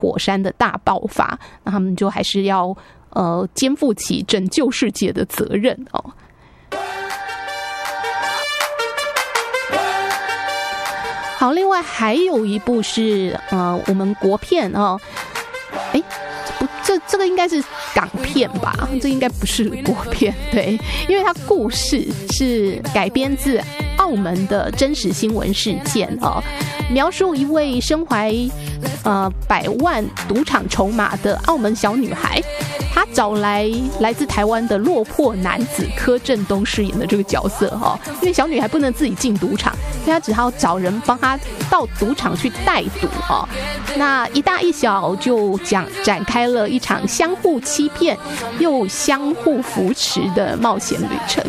火山的大爆发，那他们就还是要肩负起拯救世界的责任哦。好，另外还有一部是我们国片哦，这个应该是港片吧？这应该不是国片，对，因为它故事是改编自澳门的真实新闻事件哦，描述一位身怀100万赌场筹码的澳门小女孩，她找来自台湾的落魄男子柯震东饰演的这个角色哦，因为小女孩不能自己进赌场，所以她只好找人帮她到赌场去代赌哦。那一大一小就展开了一场相互欺骗又相互扶持的冒险旅程